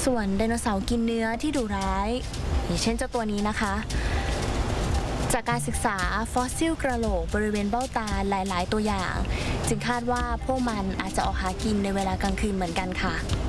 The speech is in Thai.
ส่วนไดโนเสาร์กินเนื้อที่ดุร้ายอย่างเช่นเจ้าตัวนี้นะคะจากการศึกษาฟอสซิลกระโหลกบริเวณเบ้าตาหลายๆตัวอย่างจึงคาดว่าพวกมันอาจจะออกหากินในเวลากลางคืนเหมือนกันค่ะ